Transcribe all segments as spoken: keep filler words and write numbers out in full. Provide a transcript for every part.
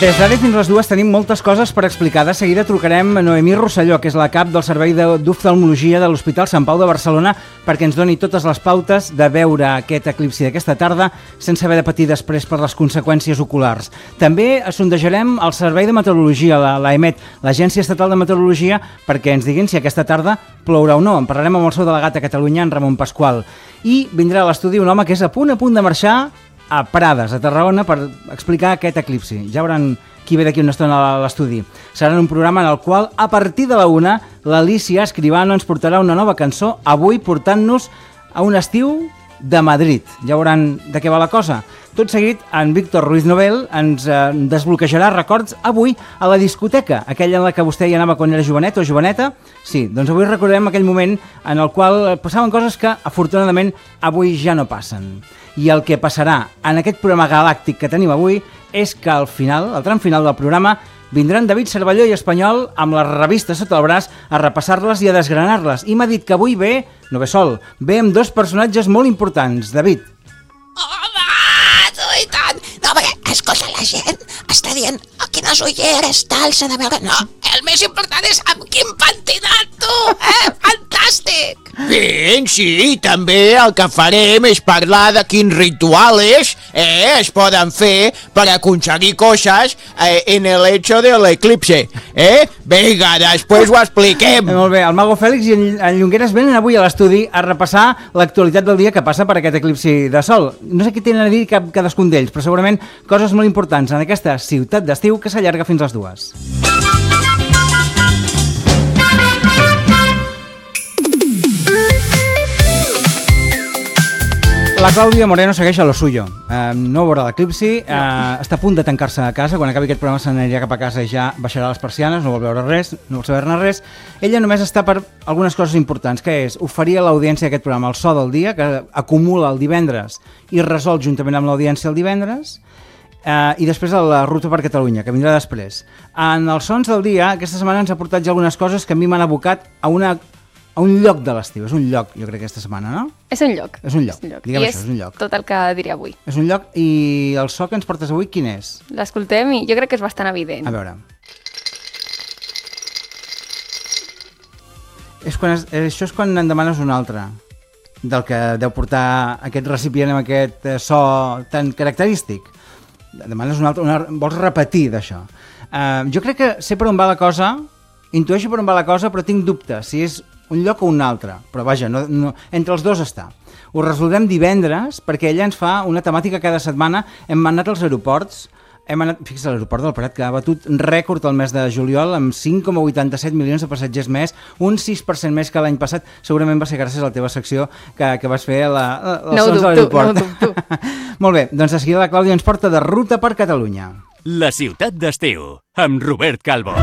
Des d'ara fins les dues tenim moltes coses per explicar. De seguida trucarem a Noemí Rosselló, que és la cap del Servei d'Oftalmologia de l'Hospital Sant Pau de Barcelona, perquè ens doni totes les pautes de veure aquest eclipsi d'aquesta tarda sense haver de patir després per les conseqüències oculars. També sondejarem el Servei de Meteorologia, l'AEMET, l'Agència Estatal de Meteorologia, perquè ens diguin si aquesta tarda plourà o no. En parlarem amb el seu delegat a Catalunya, en Ramon Pasqual. I vindrà a l'estudi un home que és a punt a punt de marxar a Prades, a Tarragona, per explicar aquest eclipsi. Ja veuran qui ve d'aquí una estona a l'estudi. Serà un programa en el qual, a partir de la una, l'Alícia Escribano ens portarà una nova cançó, avui portant-nos a un estiu de Madrid. Ja veuran de què va la cosa. Tot seguit, en Víctor Ruiz Novel ens eh, desbloquejarà records avui a la discoteca, aquella en la que vostè hi anava quan era jovenet o joveneta. Sí, doncs avui recordem aquell moment en el qual passaven coses que, afortunadament, avui ja no passen. I el que passarà en aquest programa galàctic que tenim avui és que al final, al tram final del programa, vindran David Cervelló i Espanyol amb les revistes sota el braç a repassar-les i a desgranar-les. I m'ha dit que avui ve, no ve sol, ve amb dos personatges molt importants. David. Home, tu i tant! No, perquè, escolta, la gent està dient oh, quines ulleres, tal, s'ha de veure... No, el més important és amb quin pentinat, tu! Eh? Fantàstic! Bien, sí, també el que farem és parlar de quins rituals eh, es poden fer per aconseguir coses eh, en el hecho de l'eclipse. Eh? Vinga, després ho expliquem. Eh, molt bé, el Mago Fèlix i en Llongueres venen avui a l'estudi a repassar l'actualitat del dia que passa per aquest eclipsi de sol. No sé què tenen a dir cap, cadascun d'ells, però segurament coses molt importants en aquesta ciutat d'estiu que s'allarga fins les dues. La Clàudia Moreno segueix a lo suyo. Uh, no veurà l'eclipsi, uh, està a punt de tancar-se a casa. Quan acabi aquest programa se n'anirà cap a casa i ja baixarà les persianes, no vol veure res, no vol saber-ne res. Ella només està per algunes coses importants, que és oferir a l'audiència d'aquest programa el so del dia, que acumula el divendres i resol juntament amb l'audiència el divendres, uh, i després la ruta per Catalunya, que vindrà després. En els sons del dia, aquesta setmana ens ha portat ja algunes coses que a mi m'han abocat a una... a un lloc de l'estiu, és un lloc, jo crec, aquesta setmana, no? És un lloc. És un lloc, és un lloc. diguem I això, és un lloc. tot el que diré avui. És un lloc, i el so que ens portes avui, quin és? L'escoltem i jo crec que és bastant evident. A veure. És quan es, això és quan en demanes un altre, del que deu portar aquest recipient amb aquest so tan característic. Demanes un altre, una, vols repetir d'això. Uh, jo crec que sé per on va la cosa, intueixo per on va la cosa, però tinc dubte si és un lloc o un altre, però vaja, no, no, entre els dos està. Ho resolvem divendres perquè ella ens fa una temàtica cada setmana. Hem anat als aeroports, hem anat, fixa't, a l'aeroport del Prat, que ha batut rècord el mes de juliol amb cinc coma vuitanta-set milions de passatgers més, un sis per cent més que l'any passat. Segurament va ser gràcies a la teva secció que, que vas fer a la, a, als no sons dubto, de l'aeroport. No dubto. Molt bé, doncs a seguida la Clàudia ens porta de ruta per Catalunya. La ciutat d'estiu, amb Robert Calvo.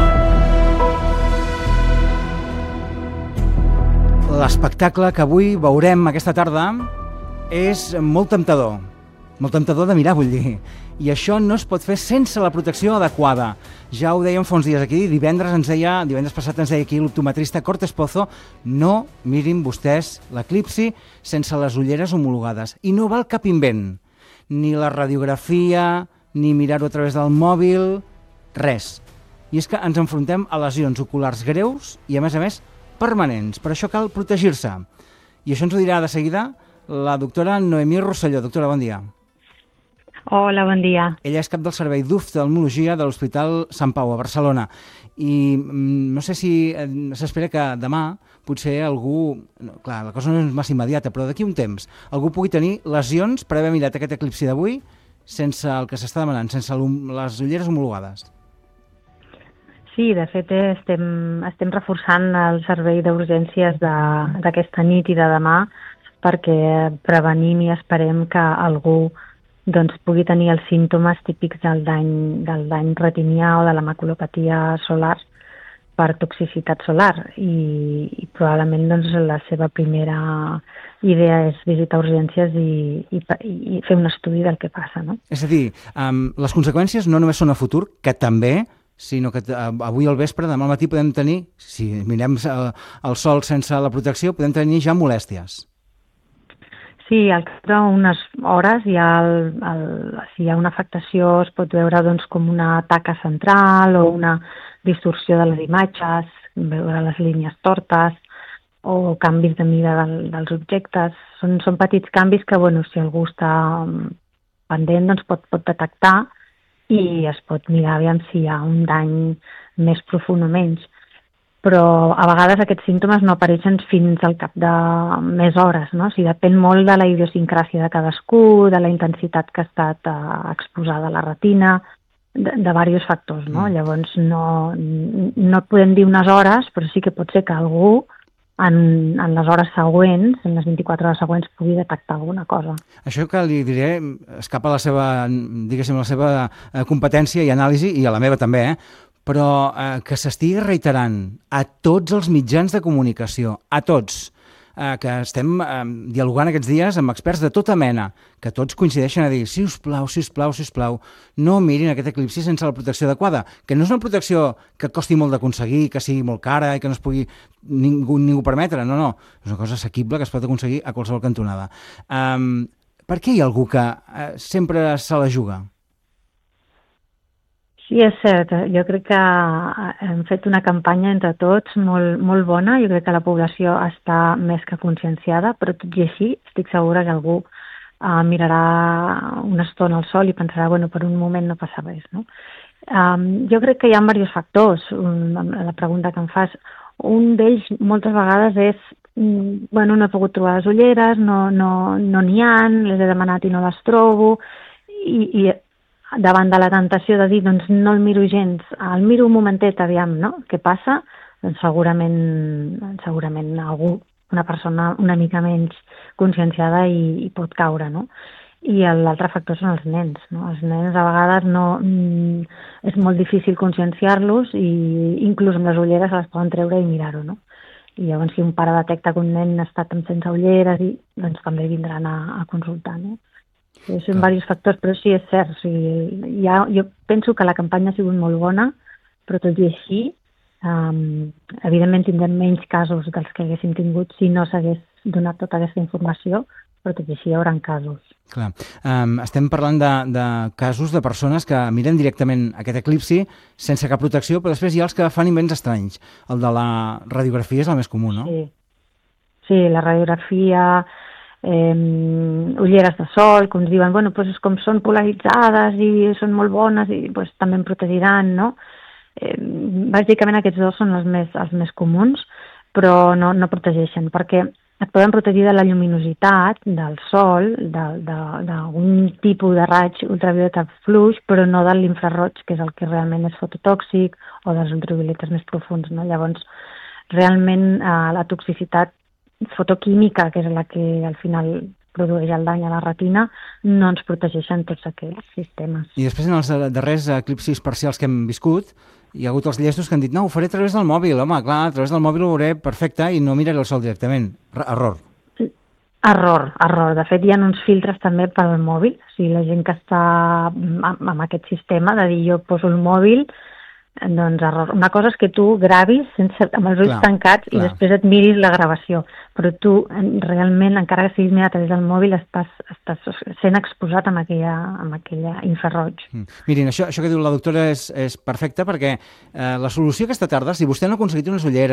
L'espectacle que avui veurem aquesta tarda és molt temptador, molt temptador de mirar, vull dir, i això no es pot fer sense la protecció adequada. Ja ho dèiem fa uns dies aquí, divendres ens deia, divendres passat ens deia aquí l'optometrista Cortés Pozo, no mirin vostès l'eclipsi sense les ulleres homologades, i no val cap invent, ni la radiografia, ni mirar-ho a través del mòbil, res. I és que ens enfrontem a lesions oculars greus i, a més a més, permanents. Per això cal protegir-se. I això ens ho dirà de seguida la doctora Noemí Rosselló. Doctora, bon dia. Hola, bon dia. Ella és cap del Servei d'Oftalmologia de l'Hospital Sant Pau, a Barcelona. I no sé si s'espera que demà potser algú... No, clar, la cosa no és massa immediata, però d'aquí un temps algú pugui tenir lesions per haver mirat aquest eclipsi d'avui sense el que s'està demanant, sense les ulleres homologades. Sí, de fet estem, estem reforçant el servei d'urgències d'aquesta nit i de demà perquè prevenim i esperem que algú doncs, pugui tenir els símptomes típics del dany, del dany retinià o de la maculopatia solar per toxicitat solar i, i probablement doncs, la seva primera idea és visitar urgències i, i, i fer un estudi del que passa. No? És a dir, um, les conseqüències no només són a futur, que també, sinó que avui al vespre, demà al matí, podem tenir, si mirem el sol sense la protecció, podem tenir ja molèsties. Sí, al cap d'unes hores hi ha el, el, si hi ha una afectació es pot veure doncs, com una taca central o una distorsió de les imatges, veure les línies tortes o canvis de mida del, dels objectes. Són, són petits canvis que, bueno, si algú està pendent, doncs pot, pot detectar i es pot mirar aviam si hi ha un dany més profund o menys. Però a vegades aquests símptomes no apareixen fins al cap de més hores, no? O sigui, depèn molt de la idiosincràsia de cadascú, de la intensitat que ha estat eh, exposada a la retina, de, de diversos factors, no? Mm. Llavors no, no podem dir unes hores, però sí que pot ser que algú en, en les hores següents, en les vint-i-quatre hores següents, pugui detectar alguna cosa. Això que li diré escapa a la seva, diguéssim, a la seva competència i anàlisi, i a la meva també, eh? Però eh, que s'estigui reiterant a tots els mitjans de comunicació, a tots, eh, que estem eh, dialogant aquests dies amb experts de tota mena, que tots coincideixen a dir, si us plau, si us plau, si us plau, no mirin aquest eclipsi sense la protecció adequada, que no és una protecció que costi molt d'aconseguir, que sigui molt cara i que no es pugui ningú, ningú permetre, no, no, és una cosa assequible que es pot aconseguir a qualsevol cantonada. Um, per què hi ha algú que eh, sempre se la juga? Sí, és cert. Jo crec que hem fet una campanya entre tots molt, molt bona. Jo crec que la població està més que conscienciada, però tot i així estic segura que algú uh, mirarà una estona al sol i pensarà, bueno, per un moment no passa res, no? Um, jo crec que hi ha diversos factors, um, la pregunta que em fas. Un d'ells moltes vegades és, um, bueno, no he pogut trobar les ulleres, no n'hi no, no n'hi ha, les he demanat i no les trobo, i, i davant de la tentació de dir, doncs no el miro gens, el miro un momentet, aviam, no? Què passa? Doncs segurament, segurament algú, una persona una mica menys conscienciada i, i pot caure, no? I l'altre factor són els nens, no? Els nens a vegades no, mm, és molt difícil conscienciar-los i inclús amb les ulleres se les poden treure i mirar-ho, no? I llavors si un pare detecta que un nen ha estat sense ulleres, i, doncs també vindran a, a consultar, no? Sí, són diversos factors, però sí, és cert. O sigui, ha, jo penso que la campanya ha sigut molt bona, però tot i així, um, evidentment tindrem menys casos dels que haguéssim tingut si no s'hagués donat tota aquesta informació, però tot i així hi haurà casos. Clar. Um, estem parlant de, de casos de persones que miren directament aquest eclipsi sense cap protecció, però després hi ha els que fan invents estranys. El de la radiografia és el més comú, no? Sí, sí, la radiografia... Eh, ulleres de sol, com ens diuen, bueno, pues com són polaritzades i són molt bones i pues, també em protegiran, no? Eh, bàsicament aquests dos són els més, els més comuns, però no, no protegeixen, perquè et poden protegir de la lluminositat del sol, d'algun tipus de raig ultravioleta fluix, però no de l'infraroig, que és el que realment és fototòxic, o dels ultravioletes més profuns, no? Llavors, realment eh, la toxicitat fotoquímica, que és la que al final produeix el dany a la retina, no ens protegeixen tots aquells sistemes. I després en els darrers eclipsis parcials que hem viscut, hi ha hagut els llestos que han dit no, ho faré a través del mòbil, home, clar, a través del mòbil ho veuré perfecte i no miraré el sol directament. Error. Error, error. De fet, hi ha uns filtres també pel mòbil. O sigui, la gent que està amb, amb aquest sistema de dir jo poso el mòbil, doncs error. Una cosa és que tu gravis sense, amb els ulls clar, tancats clar. I després et miris la gravació, però tu realment, encara que siguis mirat a través del mòbil, estàs, estàs sent exposat amb aquella, amb aquella infraroig. Mm. Mirin, això, això que diu la doctora és, és perfecte perquè eh, la solució aquesta tarda, si vostè no ha aconseguit unes ulleres